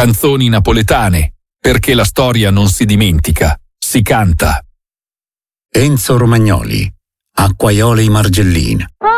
Canzoni napoletane, perché la storia non si dimentica, si canta. Enzo Romagnoli, Acquaioli Margellin.